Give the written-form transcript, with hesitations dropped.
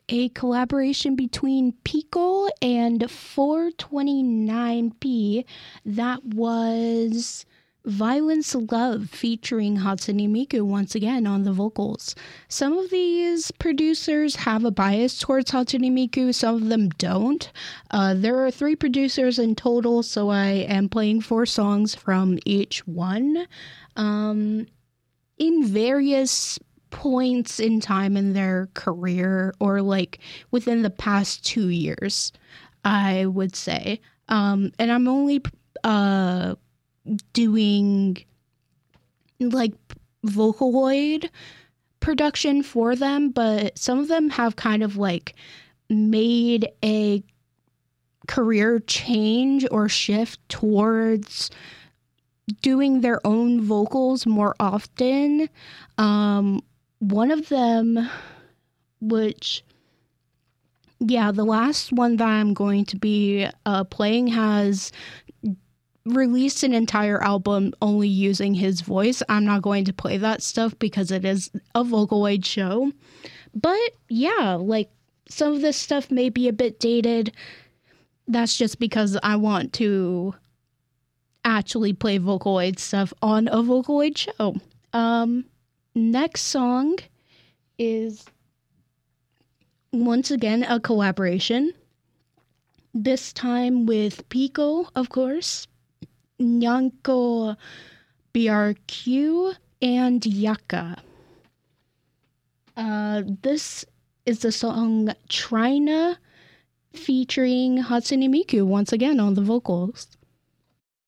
a collaboration between Pico and 429p that was Violence Love featuring Hatsune Miku once again on the vocals. Some of these producers have a bias towards Hatsune Miku, some of them don't. There are 3 producers in total, so I am playing 4 songs from each one. In various points in time in their career, or like within the past 2 years, I would say. And I'm only doing like Vocaloid production for them, but some of them have kind of like made a career change or shift towards doing their own vocals more often. One of them, the last one that I'm going to be playing has released an entire album only using his voice. I'm not going to play that stuff because it is a Vocaloid show. But yeah, like some of this stuff may be a bit dated. That's just because I want to actually play Vocaloid stuff on a Vocaloid show. Next song is once again a collaboration. This time with Pico, of course, Nyanko BRQ, and Yaka. This is the song Trina featuring Hatsune Miku once again on the vocals.